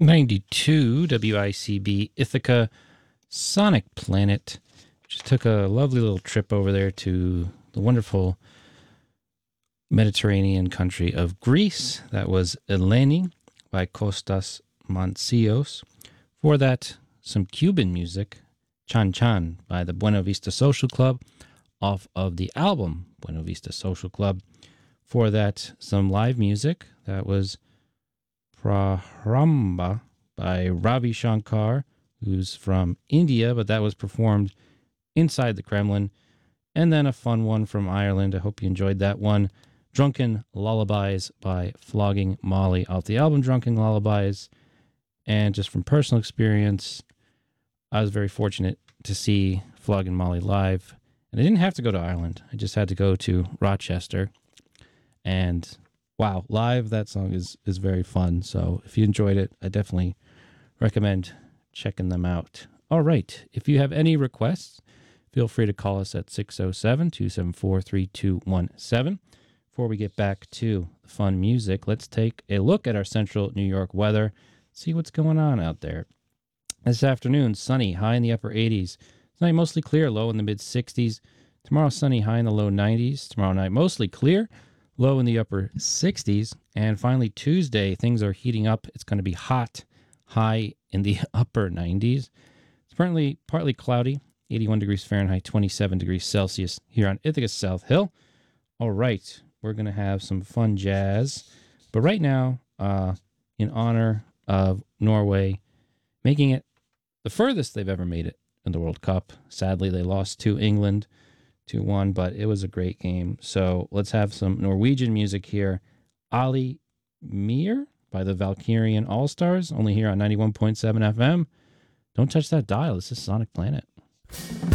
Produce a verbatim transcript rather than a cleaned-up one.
ninety-two W I C B Ithaca Sonic Planet. Just took a lovely little trip over there to the wonderful Mediterranean country of Greece. That was Eleni by Kostas Mantsios. For that, some Cuban music, Chan Chan by the Buena Vista Social Club, off of the album Buena Vista Social Club. For that, some live music. That was Praharamba by Ravi Shankar, who's from India, but that was performed inside the Kremlin. And then a fun one from Ireland. I hope you enjoyed that one. Drunken Lullabies by Flogging Molly off the album Drunken Lullabies. And just from personal experience, I was very fortunate to see Flogging Molly live. And I didn't have to go to Ireland. I just had to go to Rochester. And wow, live, that song is, is very fun. So if you enjoyed it, I definitely recommend checking them out. All right. If you have any requests, feel free to call us at six oh seven, two seven four, three two one seven. Before we get back to the fun music, let's take a look at our central New York weather, see what's going on out there. This afternoon, sunny, high in the upper eighties. Tonight, mostly clear, low in the mid sixties. Tomorrow, sunny, high in the low nineties. Tomorrow night, mostly clear, low in the upper sixties. And finally, Tuesday, things are heating up. It's going to be hot, high in the upper nineties. It's currently partly cloudy, eighty-one degrees Fahrenheit, twenty-seven degrees Celsius here on Ithaca South Hill. All right, we're going to have some fun jazz. But right now, uh, in honor of Norway making it the furthest they've ever made it in the World Cup. Sadly, they lost to England two one, but it was a great game. So let's have some Norwegian music here. Ali Mir by the Valkyrian All-Stars, only here on ninety-one point seven F M. Don't touch that dial. This is Sonic Planet.